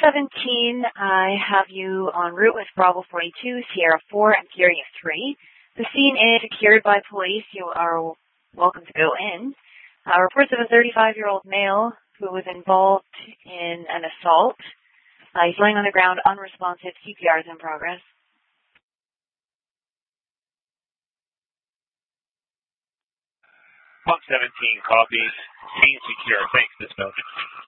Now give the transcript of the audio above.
17, I have you en route with Bravo 42, Sierra 4, and Fury 3. The scene is secured by police. You are welcome to go in. Reports of a 35-year-old male who was involved in an assault. He's laying on the ground, unresponsive. CPR is in progress. Pump 17 copies. Scene secure. Thanks, Miss Milton.